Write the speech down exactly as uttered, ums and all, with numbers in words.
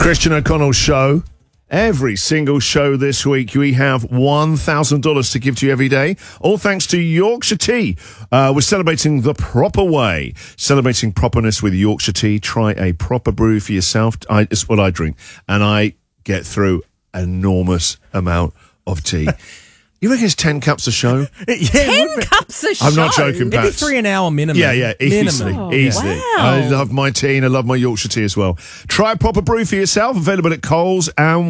Christian O'Connell Show. Every single show this week, we have one thousand dollars to give to you every day. All thanks to Yorkshire Tea. Uh, we're celebrating the proper way. Celebrating properness with Yorkshire Tea. Try a proper brew for yourself. I, it's what I drink. And I get through an enormous amount of tea. You reckon it's ten cups a show? yeah, Ten cups a show? I'm not joking, It'd be Pat. three an hour minimum. Yeah, yeah, easily, Minimum. easily. Wow. I love my tea and I love my Yorkshire Tea as well. Try a proper brew for yourself. Available at Coles and